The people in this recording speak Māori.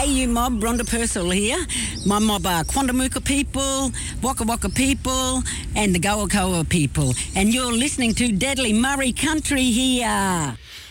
AU mob, Rhonda Purcell here. My mob are Quandamuka people, Waka Waka people, and the Goakoa people. And you're listening to Deadly Murray Country here.